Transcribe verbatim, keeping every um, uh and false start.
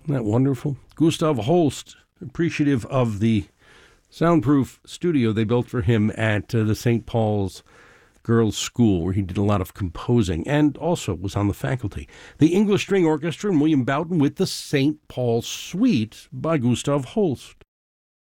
Isn't that wonderful? Gustav Holst, appreciative of the soundproof studio they built for him at uh, the Saint Paul's Girls' School, where he did a lot of composing and also was on the faculty. The English String Orchestra and William Boughton with the Saint Paul Suite by Gustav Holst.